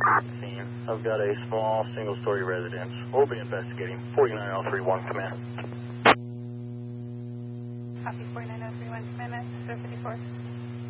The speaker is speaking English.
Scene. I've got a small single-story residence. We'll be investigating. 49031, command. Copy 49031, command, 54.